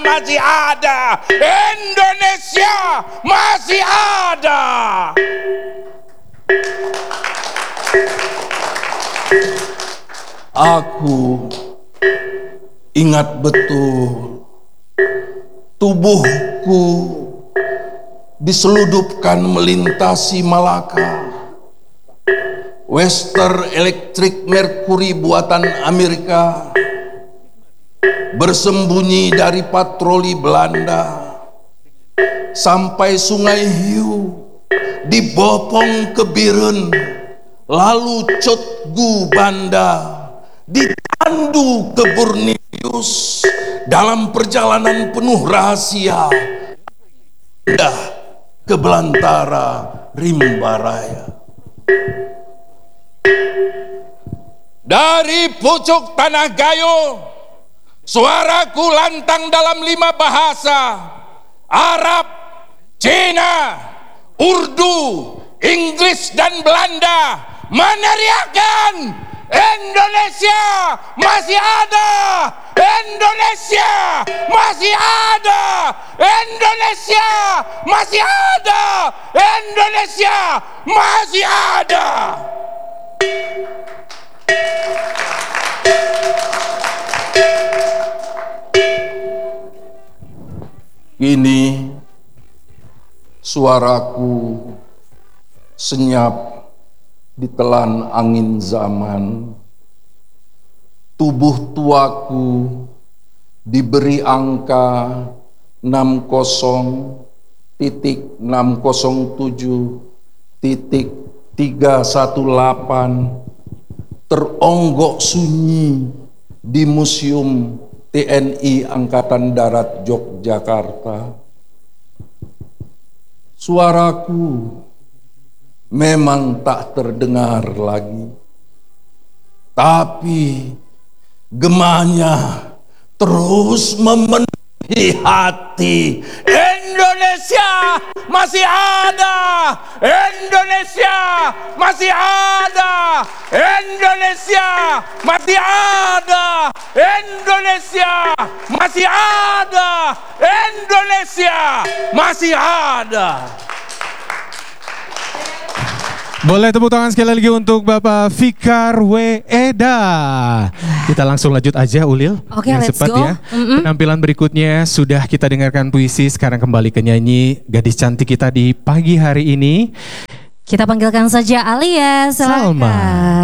masih ada. Indonesia masih ada. Aku ingat betul tubuhku diseludupkan melintasi Malaka. Western Electric Mercury buatan Amerika bersembunyi dari patroli Belanda sampai Sungai Hiu, dibopong ke Biren, lalu Cotgu Banda, ditandu ke Borneus dalam perjalanan penuh rahasia ke belantara rimba raya. Dari pucuk tanah Gayo, suaraku lantang dalam 5 bahasa: Arab, Cina, Urdu, Inggris dan Belanda, meneriakkan Indonesia masih ada, Indonesia masih ada, Indonesia masih ada, Indonesia masih ada. Kini suaraku senyap ditelan angin zaman. Tubuh tuaku diberi angka 60.607.318 teronggok sunyi di Museum TNI Angkatan Darat Yogyakarta. Suaraku memang tak terdengar lagi, tapi gemanya terus memenuhi hati. Indonesia masih ada, Indonesia masih ada, Indonesia masih ada, Indonesia masih ada, Indonesia masih ada. Boleh tepuk tangan sekali lagi untuk Bapak Fikar W. Eda. Kita langsung lanjut aja Ulil. Oke, let's cepat go. Ya. Penampilan berikutnya sudah kita dengarkan puisi, sekarang kembali ke nyanyi gadis cantik kita di pagi hari ini. Kita panggilkan saja Alia, silakan. Salma.